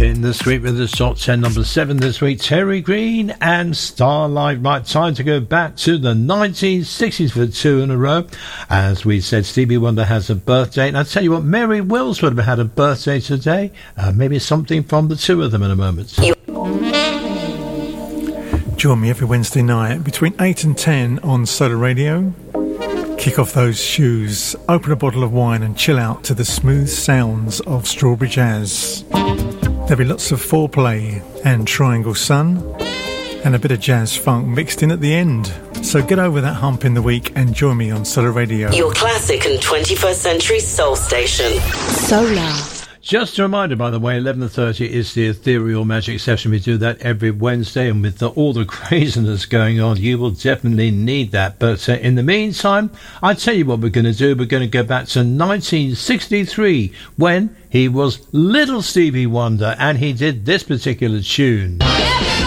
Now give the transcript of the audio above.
In the suite with the top 10, number 7 this week, Terry Green and Starlight. Right, time to go back to the 1960s for 2 in a row. As we said, Stevie Wonder has a birthday. And I'll tell you what, Mary Wills would have had a birthday today. Maybe something from the two of them in a moment. Join me every Wednesday night between 8 and 10 on Solar Radio. Kick off those shoes, open a bottle of wine and chill out to the smooth sounds of Strawberry Jazz. There'll be lots of foreplay and Triangle Sun and a bit of jazz funk mixed in at the end. So get over that hump in the week and join me on Solar Radio. Your classic and 21st century soul station. Solar. Just a reminder, by the way, 11:30 is the Ethereal Magic Session. We do that every Wednesday, and with all the craziness going on, you will definitely need that. But in the meantime, I tell you what we're going to do. We're going to go back to 1963, when he was Little Stevie Wonder, and he did this particular tune.